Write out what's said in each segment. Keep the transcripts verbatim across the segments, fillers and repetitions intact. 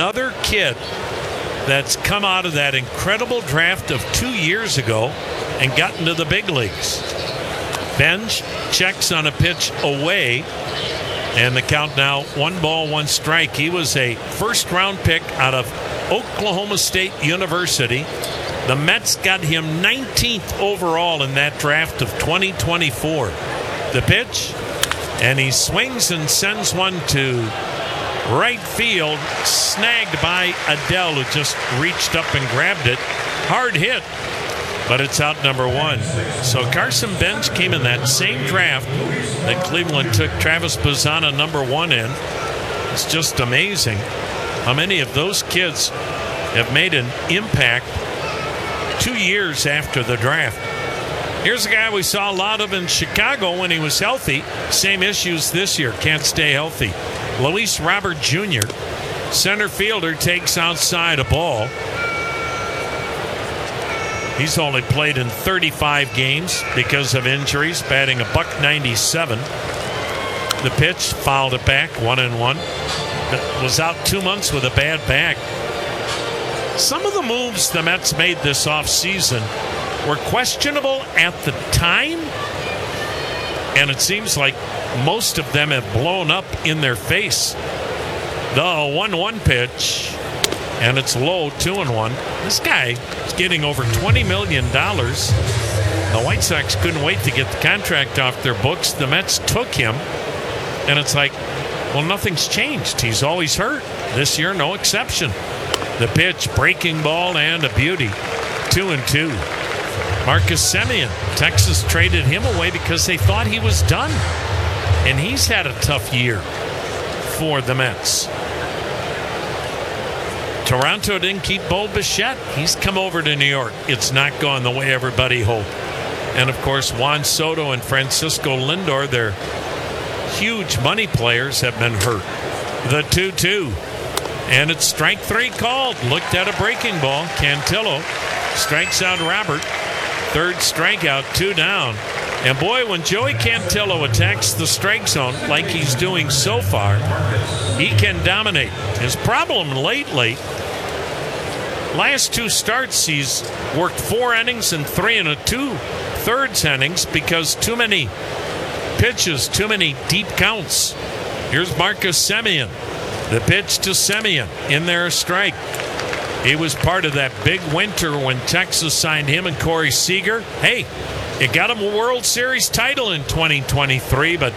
another kid that's come out of that incredible draft of two years ago and gotten to the big leagues. Bench checks on a pitch away, and the count now one ball, one strike. He was a first-round pick out of Oklahoma State University. The Mets got him nineteenth overall in that draft of twenty twenty-four. The pitch, and he swings and sends one to right field, snagged by Adele, who just reached up and grabbed it. Hard hit, but it's out number one. So Carson Bench came in that same draft that Cleveland took Travis Bazzana number one in. It's just amazing how many of those kids have made an impact two years after the draft. Here's a guy we saw a lot of in Chicago when he was healthy. Same issues this year, can't stay healthy. Luis Robert Junior, center fielder, takes outside a ball. He's only played in thirty-five games because of injuries, batting a buck ninety-seven. The pitch, fouled it back, one and one. Was out two months with a bad back. Some of the moves the Mets made this offseason were questionable at the time, and it seems like most of them have blown up in their face. The one one pitch, and it's low, two and one. This guy is getting over twenty million dollars. The White Sox couldn't wait to get the contract off their books. The Mets took him, and it's like, well, nothing's changed. He's always hurt. This year, no exception. The pitch, breaking ball, and a beauty. Two and two. Marcus Semien, Texas traded him away because they thought he was done. And he's had a tough year for the Mets. Toronto didn't keep Bo Bichette. He's come over to New York. It's not gone the way everybody hoped. And, of course, Juan Soto and Francisco Lindor, their huge money players, have been hurt. The two two. And it's strike three called. Looked at a breaking ball. Cantillo strikes out Robert. Third strikeout, two down. And boy, when Joey Cantillo attacks the strike zone like he's doing so far, he can dominate. His problem lately, last two starts, he's worked four innings and three and a two-thirds innings because too many pitches, too many deep counts. Here's Marcus Semien. The pitch to Semien. In there, a strike. He was part of that big winter when Texas signed him and Corey Seager. Hey, it got him a World Series title in twenty twenty-three, but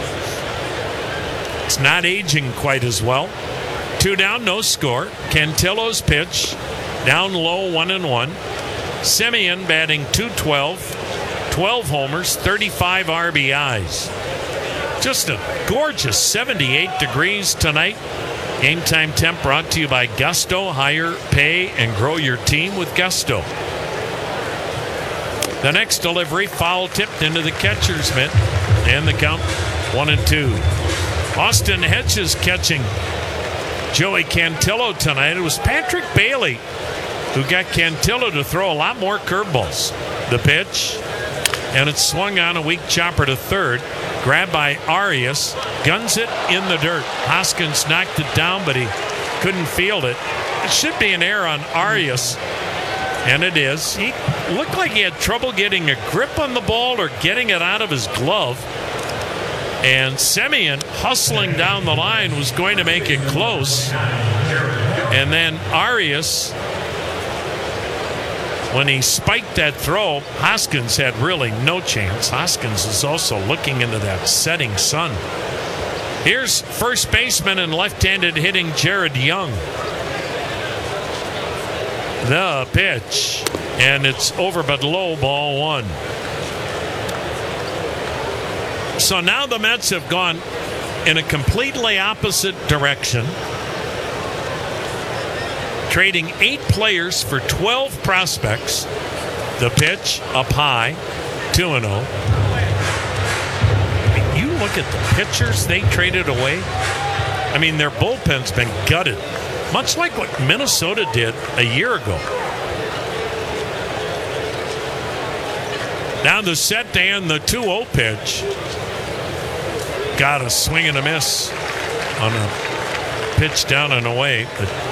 it's not aging quite as well. Two down, no score. Cantillo's pitch, down low, one and one. Semien batting two twelve, twelve homers, thirty-five R B Is. Just a gorgeous seventy-eight degrees tonight. Game Time Temp brought to you by Gusto. Hire, pay, and grow your team with Gusto. The next delivery, foul tipped into the catcher's mitt, and the count one and two. Austin Hedges catching Joey Cantillo tonight. It was Patrick Bailey who got Cantillo to throw a lot more curveballs. The pitch, and it's swung on, a weak chopper to third. Grabbed by Arias, guns it in the dirt. Hoskins knocked it down, but he couldn't field it. It should be an error on Arias, and it is. He looked like he had trouble getting a grip on the ball or getting it out of his glove. And Semien, hustling down the line, was going to make it close. And then Arias, when he spiked that throw, Hoskins had really no chance. Hoskins is also looking into that setting sun. Here's first baseman and left-handed hitting Jared Young. The pitch, and it's over but low, ball one. So now the Mets have gone in a completely opposite direction, trading eight players for twelve prospects. The pitch up high, two and oh. You look at the pitchers they traded away. I mean, their bullpen's been gutted, much like what Minnesota did a year ago. Now the set and the two oh pitch. Got a swing and a miss on a pitch down and away. But